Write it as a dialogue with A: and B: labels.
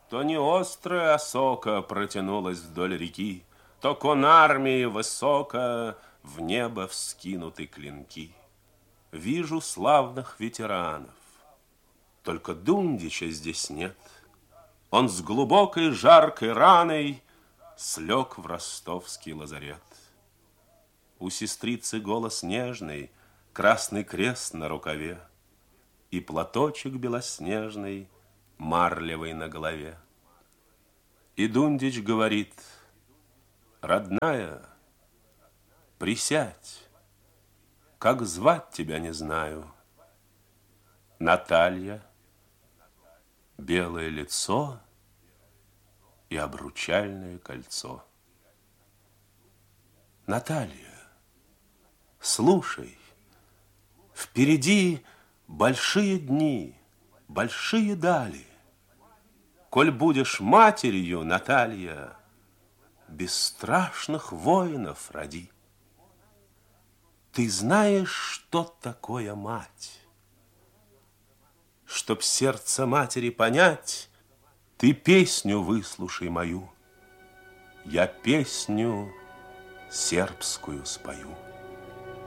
A: То не острая осока протянулась вдоль реки, то конармии высоко в небо вскинуты клинки. Вижу славных ветеранов, только Дундича здесь нет. Он с глубокой жаркой раной слег в ростовский лазарет. У сестрицы голос нежный, красный крест на рукаве и платочек белоснежный, марлевый на голове. И Дундич говорит: родная, присядь, как звать тебя не знаю. Наталья, белое лицо и обручальное кольцо. Наталья, слушай, впереди большие дни, большие дали. Коль будешь матерью, Наталья, бесстрашных воинов роди. Ты знаешь, что такое мать? Чтоб сердце матери понять, ты песню выслушай мою. Я песню сербскую спою.